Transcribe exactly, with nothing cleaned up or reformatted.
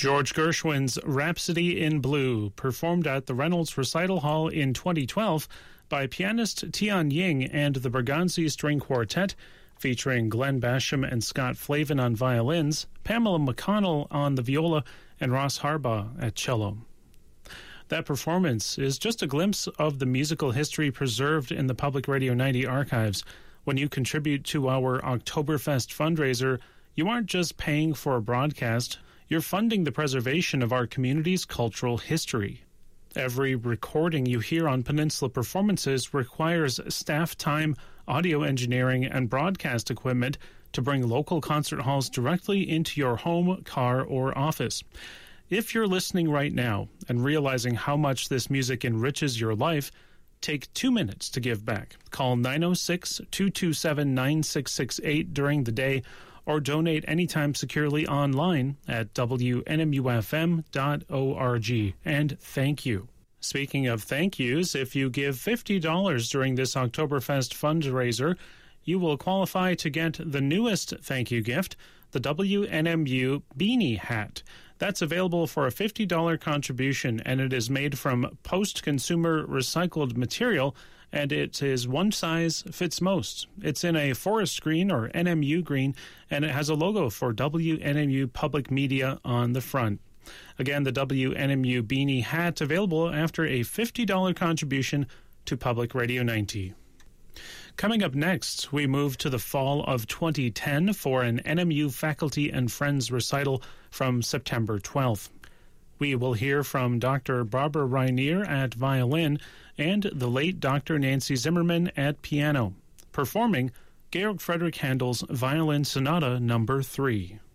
George Gershwin's Rhapsody in Blue, performed at the Reynolds Recital Hall in twenty twelve by pianist Tian Ying and the Berganzi String Quartet, featuring Glenn Basham and Scott Flavin on violins, Pamela McConnell on the viola, and Ross Harbaugh at cello. That performance is just a glimpse of the musical history preserved in the Public Radio ninety archives. When you contribute to our Oktoberfest fundraiser, you aren't just paying for a broadcast, you're funding the preservation of our community's cultural history. Every recording you hear on Peninsula Performances requires staff time, audio engineering, and broadcast equipment to bring local concert halls directly into your home, car, or office. If you're listening right now and realizing how much this music enriches your life, take two minutes to give back. Call nine oh six, two two seven, nine six six eight during the day or donate anytime securely online at W N M U F M dot org. And thank you. Speaking of thank yous, if you give fifty dollars during this Oktoberfest fundraiser, you will qualify to get the newest thank you gift, the W N M U Beanie Hat. That's available for a fifty dollars contribution, and it is made from post-consumer recycled material, and it is one size fits most. It's in a forest green or N M U green, and it has a logo for W N M U Public Media on the front. Again, the W N M U Beanie Hat available after a fifty dollars contribution to Public Radio ninety. Coming up next, we move to the fall of twenty ten for an N M U Faculty and Friends recital from September twelfth. We will hear from Doctor Barbara Rainier at violin and the late Doctor Nancy Zimmerman at piano, performing Georg Friedrich Handel's Violin Sonata Number three.